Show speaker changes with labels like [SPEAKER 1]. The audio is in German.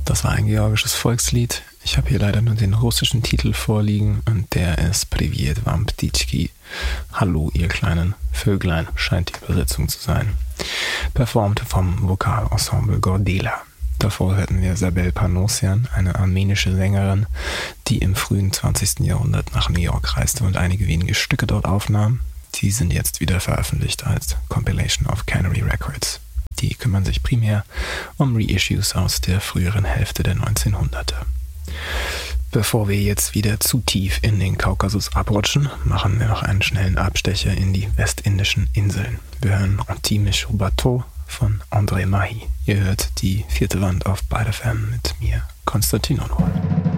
[SPEAKER 1] Das war ein georgisches Volkslied. Ich habe hier leider nur den russischen Titel vorliegen und der ist Privyet vam ptichki. Hallo ihr kleinen Vöglein, scheint die Übersetzung zu sein. Performt vom Vokalensemble Gordela. Davor hörten wir Sabel Panosian, eine armenische Sängerin, die im frühen 20. Jahrhundert nach New York reiste und einige wenige Stücke dort aufnahm. Die sind jetzt wieder veröffentlicht als Compilation of Canary Records. Die kümmern sich primär um Reissues aus der früheren Hälfte der 1900er. Bevor wir jetzt wieder zu tief in den Kaukasus abrutschen, machen wir noch einen schnellen Abstecher in die westindischen Inseln. Wir hören Intime Bateau von André Mahi. Ihr hört die 4. Wand auf Byte FM mit mir, Konstantin Onol.